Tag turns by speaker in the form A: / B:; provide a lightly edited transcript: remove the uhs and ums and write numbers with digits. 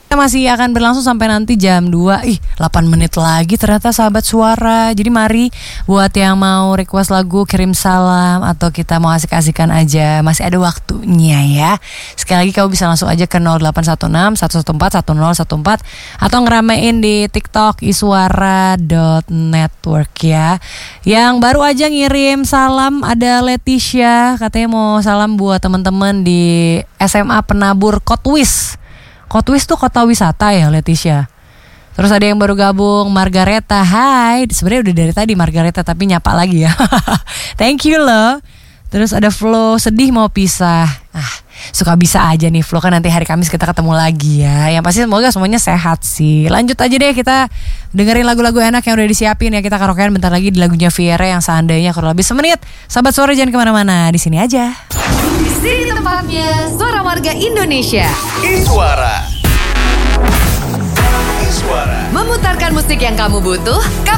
A: Kita masih akan berlangsung sampai nanti jam 2. 8 menit lagi ternyata sahabat suara. Jadi mari buat yang mau request lagu, kirim salam, atau kita mau asik-asikan aja, masih ada waktunya ya. Sekali lagi kamu bisa langsung aja ke 0816 114 1014 atau ngeramein di TikTok iswara.network ya. Yang baru aja ngirim salam ada Leticia, katanya mau salam buat teman-teman di SMA Penabur Kotwis. Kotwis tuh kota wisata ya Leticia. Terus ada yang baru gabung, Margareta. Hai, sebenarnya udah dari tadi Margareta tapi nyapa lagi ya. Thank you loh. Terus ada Flo, sedih mau pisah. Suka bisa aja nih Flo, kan nanti hari Kamis kita ketemu lagi ya. Yang pasti semoga semuanya sehat sih. Lanjut aja deh, kita dengerin lagu-lagu enak yang udah disiapin ya. Kita karaokean bentar lagi di lagunya Viera yang seandainya kurang lebih semenit. Sahabat suara jangan kemana-mana, di sini aja.
B: Di sini tempatnya suara warga Indonesia.
C: Iswara.
B: Memutarkan musik yang kamu butuh.